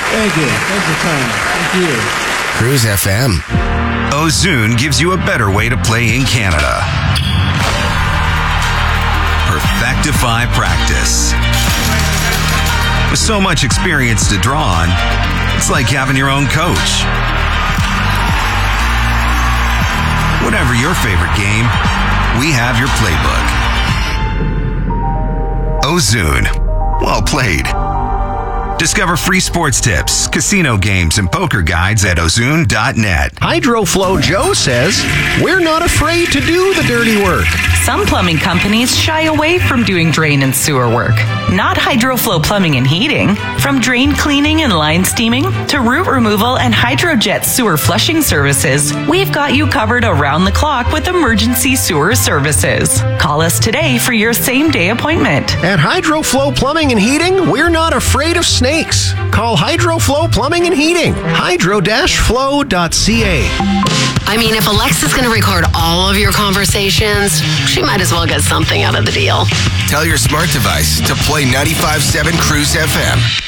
Thank you. Thanks for coming. Thank you. Cruise FM. Ozune gives you a better way to play in Canada. Perfectify practice. With so much experience to draw on, it's like having your own coach. Whatever your favorite game, we have your playbook. Ozune. Well played. Discover free sports tips, casino games, and poker guides at ozune.net. HydroFlow Joe says, we're not afraid to do the dirty work. Some plumbing companies shy away from doing drain and sewer work. Not HydroFlow Plumbing and Heating. From drain cleaning and line steaming to root removal and HydroJet sewer flushing services, we've got you covered around the clock with emergency sewer services. Call us today for your same-day appointment. At HydroFlow Plumbing and Heating, we're not afraid of snakes. Call HydroFlow Plumbing and Heating. hydro-flow.ca. I mean, if Alexa's going to record all of your conversations, she might as well get something out of the deal. Tell your smart device to play 95.7 Cruise FM.